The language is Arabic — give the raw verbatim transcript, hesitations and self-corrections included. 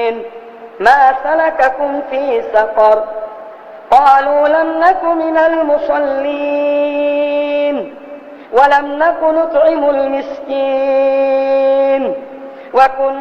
ما سلككم في سقر قالوا لم نك من المصلين ولم نك نطعم المسكين وكنا